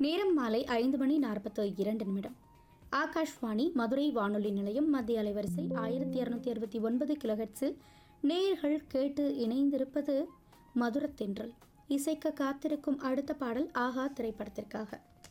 நேரம் மாலை 5:42 ஆகாஷ்வாணி மதுரை வானொலி நிலையம் மத்திய அலைவரிசை 1269 கிலோஹெர்ட்ஸில் நேயர்கள் கேட்டு இணைந்திருப்பது மதுரத்தென்றல். இசைக்க காத்திருக்கும் அடுத்த பாடல் ஆஹா திரைப்படத்திற்காக.